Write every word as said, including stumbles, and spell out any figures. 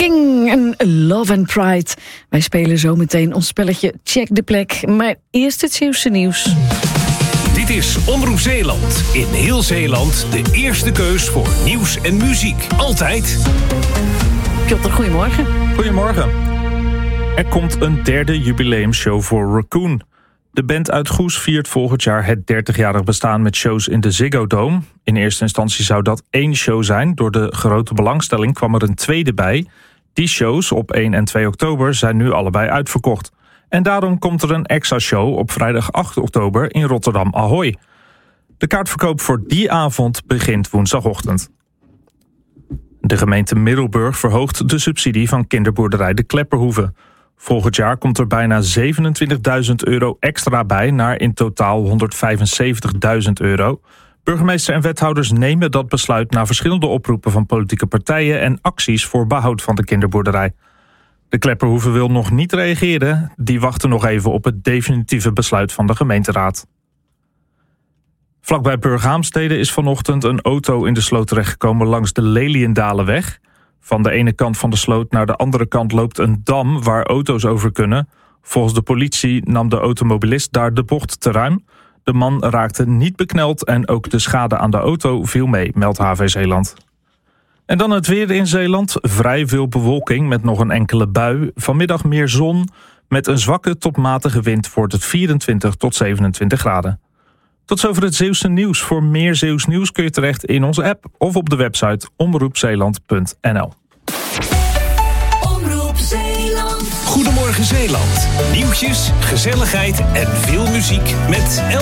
King en Love and Pride. Wij spelen zo meteen ons spelletje Check de Plek. Maar eerst het Zeeuwse nieuws. Dit is Omroep Zeeland. In heel Zeeland de eerste keus voor nieuws en muziek. Altijd. Piotr, goedemorgen. Goedemorgen. Er komt een derde jubileumshow voor Raccoon. De band uit Goes viert volgend jaar het dertigjarig bestaan met shows in de Ziggo Dome. In eerste instantie zou dat één show zijn. Door de grote belangstelling kwam er een tweede bij. Die shows op één en twee oktober zijn nu allebei uitverkocht. En daarom komt er een extra show op vrijdag acht oktober in Rotterdam Ahoy. De kaartverkoop voor die avond begint woensdagochtend. De gemeente Middelburg verhoogt de subsidie van kinderboerderij De Klepperhoeve. Volgend jaar komt er bijna zevenentwintigduizend euro extra bij naar in totaal honderdvijfenzeventigduizend euro. Burgemeester en wethouders nemen dat besluit na verschillende oproepen van politieke partijen en acties voor behoud van de kinderboerderij. De Klepperhoeve wil nog niet reageren, die wachten nog even op het definitieve besluit van de gemeenteraad. Vlakbij Burghaamstede is vanochtend een auto in de sloot terechtgekomen langs de Leliendalenweg. Van de ene kant van de sloot naar de andere kant loopt een dam waar auto's over kunnen. Volgens de politie nam de automobilist daar de bocht te ruim. De man raakte niet bekneld en ook de schade aan de auto viel mee, meldt H V Zeeland. En dan het weer in Zeeland. Vrij veel bewolking met nog een enkele bui. Vanmiddag meer zon. Met een zwakke tot matige wind wordt het vierentwintig tot zevenentwintig graden. Tot zover het Zeeuwse nieuws. Voor meer Zeeuws nieuws kun je terecht in onze app of op de website omroepzeeland punt n l. Omroep Zeeland. Goedemorgen Zeeland. Nieuwtjes, gezelligheid en veel muziek met